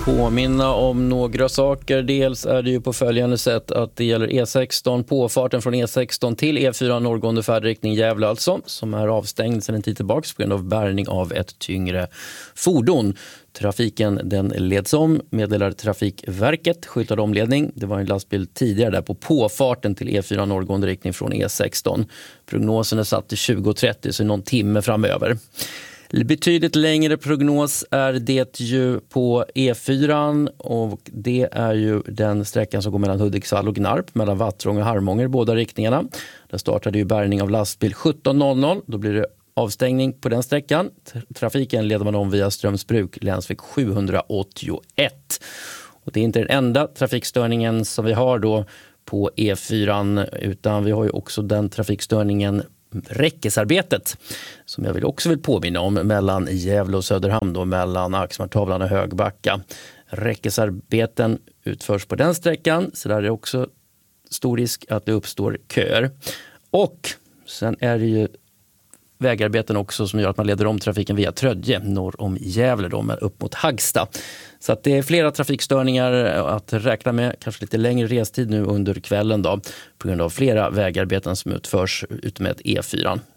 påminna om några saker. Dels är det ju på följande sätt att det gäller E16, påfarten från E16 till E4 norrgående färdriktning Gävle alltså, som är avstängd sedan en tid tillbaka på grund av bärgning av ett tyngre fordon. Trafiken den leds om, meddelar Trafikverket, skyltad omledning. Det var en lastbil tidigare där på påfarten till E4 norrgående riktning från E16. Prognosen är satt till 20.30, så någon timme framöver. Betydligt längre prognos är det ju på E4 och det är ju den sträckan som går mellan Hudiksvall och Gnarp, mellan Vattrång och Harmånger, båda riktningarna. Där startade ju bärgning av lastbil 17.00, då blir det avstängning på den sträckan. Trafiken leder man om via Strömsbruk, länsväg 781. Och det är inte den enda trafikstörningen som vi har då på E4, utan vi har ju också den trafikstörningen räckesarbetet som jag också vill påminna om mellan Gävle och Söderhamn då, mellan Axmartavlan och Högbacka. Räckesarbeten utförs på den sträckan, så där är det också stor risk att det uppstår köer. Och sen är det ju vägarbeten också som gör att man leder om trafiken via Trödje norr om Gävle då, med upp mot Hagsta. Så att det är flera trafikstörningar att räkna med, kanske lite längre restid nu under kvällen då, på grund av flera vägarbeten som utförs utmed E4.